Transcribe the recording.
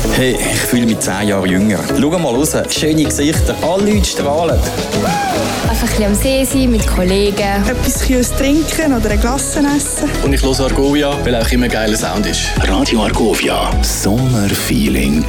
Hey, ich fühle mich 10 Jahre jünger. Schau mal raus, schöne Gesichter, alle Leute strahlen. Einfach ein bisschen am See sein, mit Kollegen. Etwas Kühles trinken oder ein Glas essen. Und ich höre Argovia, weil auch immer ein geiler Sound ist. Radio Argovia, Sommerfeeling.